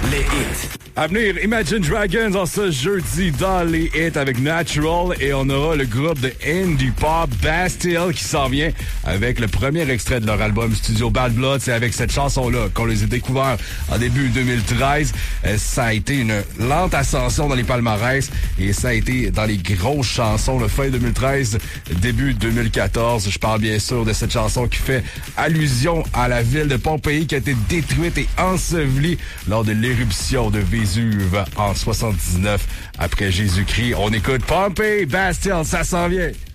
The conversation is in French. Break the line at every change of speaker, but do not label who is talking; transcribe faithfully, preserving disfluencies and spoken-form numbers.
Les hits.
À venir, Imagine Dragons en ce jeudi dans les hits avec Natural et on aura le groupe de indie pop Bastille qui s'en vient avec le premier extrait de leur album Studio Bad Blood. C'est avec cette chanson-là qu'on les a découverts en début deux mille treize. Ça a été une lente ascension dans les palmarès et ça a été dans les grosses chansons le fin deux mille treize, début deux mille quatorze. Je parle bien sûr de cette chanson qui fait allusion à la ville de Pompéi qui a été détruite et ensevelie lors de l'éruption de Vésuve en soixante-dix-neuf après Jésus-Christ. On écoute Pompéi, Bastille, ça s'en vient.